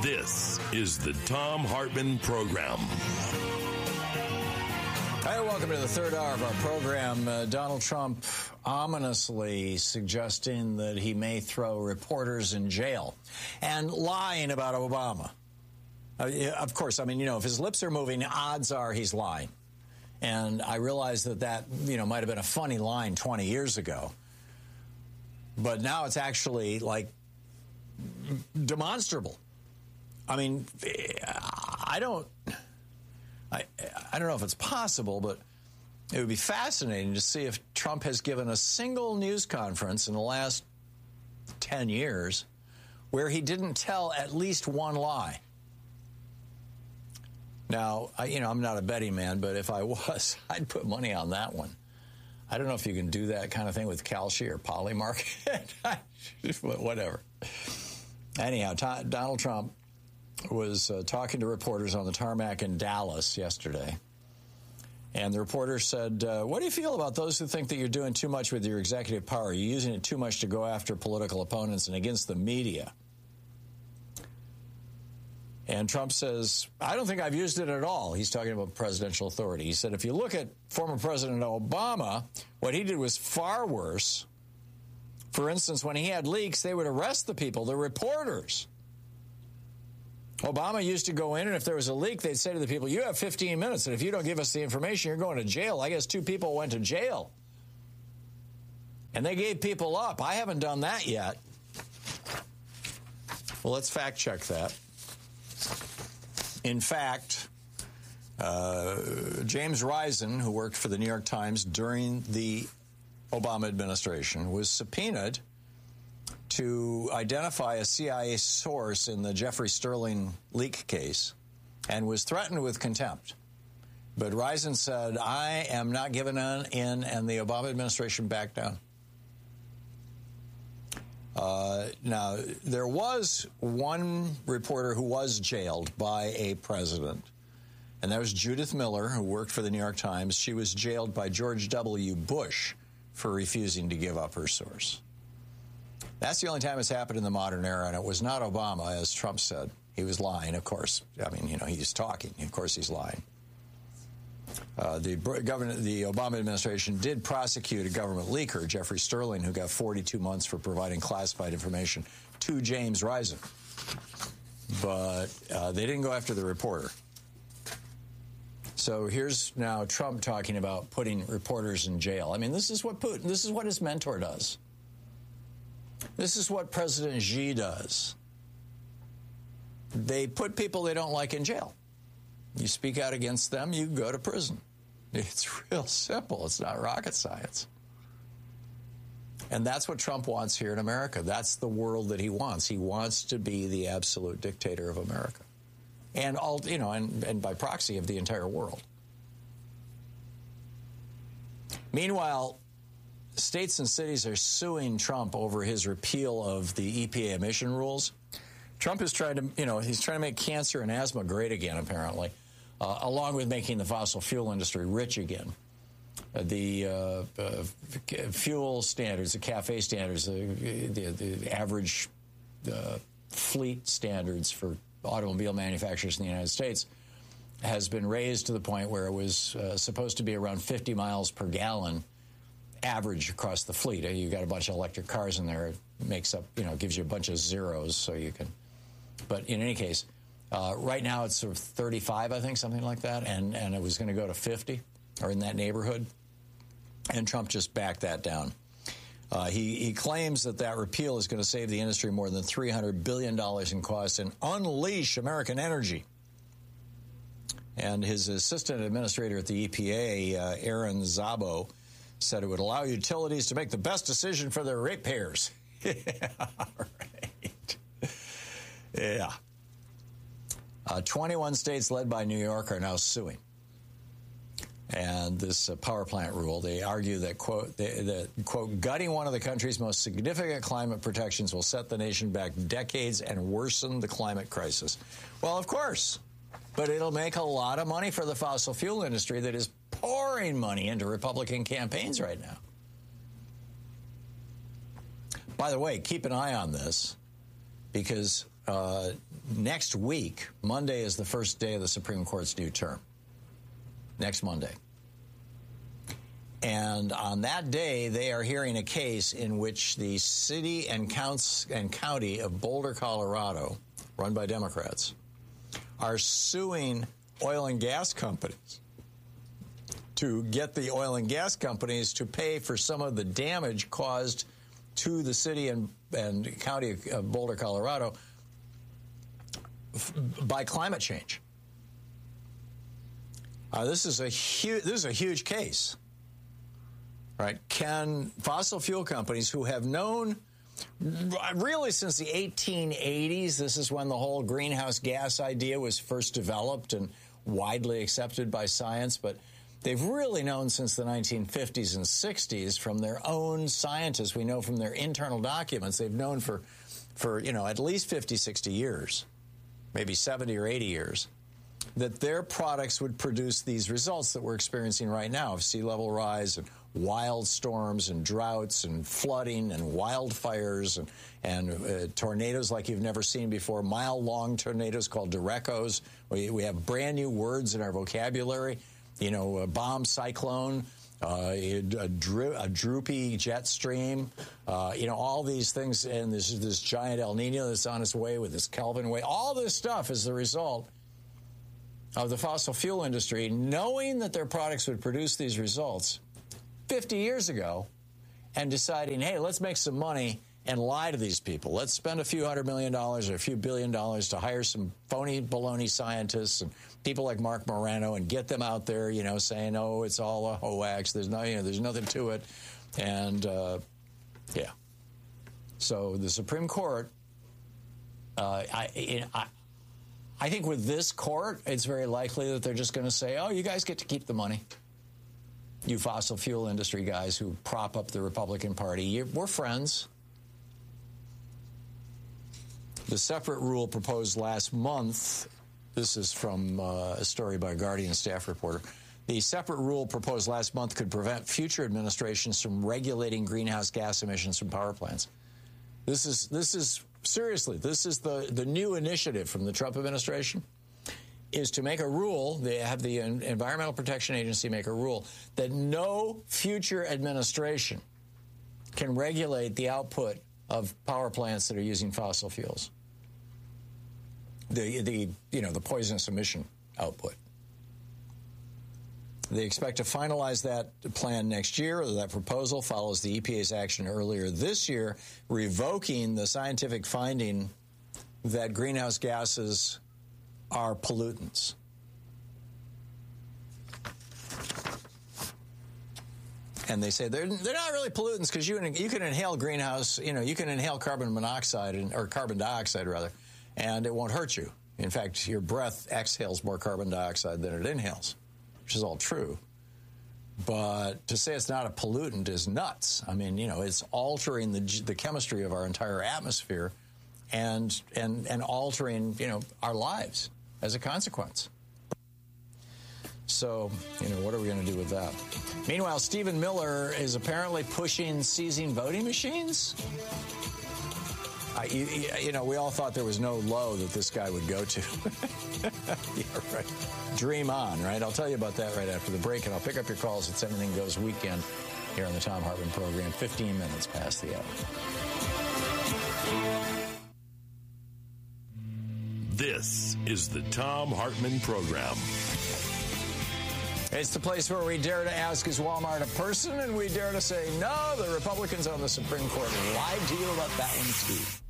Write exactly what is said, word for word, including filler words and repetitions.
This is the Thom Hartmann Program. Hi, welcome to the third hour of our program. Uh, Donald Trump ominously suggesting that he may throw reporters in jail and lying about Obama. Uh, yeah, of course, I mean, you know, if his lips are moving, odds are he's lying. And I realize that that, you know, might have been a funny line twenty years ago. But now it's actually, like, demonstrable. I mean, I don't, I, I don't know if it's possible, but it would be fascinating to see if Trump has given a single news conference in the last ten years where he didn't tell at least one lie. Now, I, you know, I'm not a betting man, but if I was, I'd put money on that one. I don't know if you can do that kind of thing with Kalshi or Polymarket. Whatever. Anyhow, t- Donald Trump was uh, talking to reporters on the tarmac in Dallas yesterday. And the reporter said, uh, what do you feel about those who think that you're doing too much with your executive power? You're using it too much to go after political opponents and against the media. And Trump says, I don't think I've used it at all. He's talking about presidential authority. He said, if you look at former President Obama, what he did was far worse. For instance, when he had leaks, they would arrest the people, the reporters. Obama used to go in, and if there was a leak, they'd say to the people, you have fifteen minutes, and if you don't give us the information, you're going to jail. I guess two people went to jail. And they gave people up. I haven't done that yet. Well, let's fact check that. In fact, uh, James Risen, who worked for the New York Times during the Obama administration, was subpoenaed to identify a C I A source in the Jeffrey Sterling leak case and was threatened with contempt. But Risen said, I am not giving in, and the Obama administration backed down. Uh, now, there was one reporter who was jailed by a president, and that was Judith Miller, who worked for the New York Times. She was jailed by George W. Bush for refusing to give up her source. That's the only time it's happened in the modern era, and it was not Obama, as Trump said. He was lying, of course. I mean, you know, he's talking. Of course he's lying. Uh, the government, the Obama administration did prosecute a government leaker, Jeffrey Sterling, who got forty-two months for providing classified information to James Risen. But uh, they didn't go after the reporter. So here's now Trump talking about putting reporters in jail. I mean, this is what Putin, this is what his mentor does. This is what President Xi does. They put people they don't like in jail. You speak out against them, you go to prison. It's real simple. It's not rocket science. And that's what Trump wants here in America. That's the world that he wants. He wants to be the absolute dictator of America. And all, you know, and, and by proxy of the entire world. Meanwhile, states and cities are suing Trump over his repeal of the E P A emission rules. Trump is trying to, you know, he's trying to make cancer and asthma great again, apparently, uh, along with making the fossil fuel industry rich again. Uh, the uh, uh, fuel standards, the CAFE standards, uh, the, the average uh, fleet standards for automobile manufacturers in the United States has been raised to the point where it was uh, supposed to be around fifty miles per gallon average across the fleet. You got a bunch of electric cars in there. It makes up, you know, gives you a bunch of zeros so you can. But in any case, uh, right now it's sort of thirty-five, I think, something like that, and, and it was going to go to fifty or in that neighborhood. And Trump just backed that down. Uh, he, he claims that that repeal is going to save the industry more than three hundred billion dollars in costs and unleash American energy. And his assistant administrator at the E P A, uh, Aaron Szabo, said it would allow utilities to make the best decision for their ratepayers. Yeah, right. Yeah. Uh, twenty-one states led by New York are now suing. And this uh, power plant rule, they argue that, quote, they, that, quote, gutting one of the country's most significant climate protections will set the nation back decades and worsen the climate crisis. Well, of course. But it'll make a lot of money for the fossil fuel industry that is pouring money into Republican campaigns right now. By the way, keep an eye on this, because uh, next week, Monday is the first day of the Supreme Court's new term. Next Monday. And on that day, they are hearing a case in which the city and, counts, and county of Boulder, Colorado, run by Democrats, are suing oil and gas companies to get the oil and gas companies to pay for some of the damage caused to the city and, and county of Boulder, Colorado f- by climate change. Uh, this is a huge. This is a huge case, right? Can fossil fuel companies who have known really since the eighteen eighties, this is when the whole greenhouse gas idea was first developed and widely accepted by science, but they've really known since the nineteen fifties and sixties from their own scientists. We know from their internal documents, they've known for, for you know, at least fifty, sixty years, maybe seventy or eighty years, that their products would produce these results that we're experiencing right now of sea level rise and wild storms and droughts and flooding and wildfires and, and uh, tornadoes like you've never seen before, mile-long tornadoes called derecos. We, we have brand new words in our vocabulary, you know, a bomb cyclone, uh, a, dro- a droopy jet stream, uh, you know, all these things, and this, this giant El Nino that's on its way with this Kelvin wave. All this stuff is the result of the fossil fuel industry knowing that their products would produce these results fifty years ago and deciding, hey, let's make some money and lie to these people. Let's spend a few hundred million dollars or a few billion dollars to hire some phony baloney scientists and people like Mark Morano and get them out there, you know, saying, oh, it's all a hoax. There's no, you know, there's nothing to it. And, uh, yeah. So the Supreme Court, uh, I, I I think with this court, it's very likely that they're just going to say, oh, you guys get to keep the money. You fossil fuel industry guys who prop up the Republican Party, you, we're friends. The separate rule proposed last month, this is from uh, a story by a Guardian staff reporter, the separate rule proposed last month could prevent future administrations from regulating greenhouse gas emissions from power plants. This is, this is seriously, this is the, the new initiative from the Trump administration, is to make a rule, they have the Environmental Protection Agency make a rule, that no future administration can regulate the output of power plants that are using fossil fuels. The, the you know, the poisonous emission output. They expect to finalize that plan next year. That proposal follows the E P A's action earlier this year, revoking the scientific finding that greenhouse gases are pollutants. And they say they're they're not really pollutants because you you can inhale greenhouse, you know, you can inhale carbon monoxide and, or carbon dioxide rather, and it won't hurt you. In fact, your breath exhales more carbon dioxide than it inhales, which is all true. But to say it's not a pollutant is nuts. I mean, you know, it's altering the the chemistry of our entire atmosphere, and and and altering, you know, our lives as a consequence. So, you know, what are we going to do with that? Meanwhile, Stephen Miller is apparently pushing seizing voting machines. Uh, you, you know, we all thought there was no low that this guy would go to. Yeah, right. Dream on, right? I'll tell you about that right after the break, and I'll pick up your calls. It's Anything Goes Weekend here on the Thom Hartmann program, fifteen minutes past the hour. This is the Thom Hartmann program. It's the place where we dare to ask, is Walmart a person? And we dare to say, no, the Republicans on the Supreme Court lied to you about that one, too.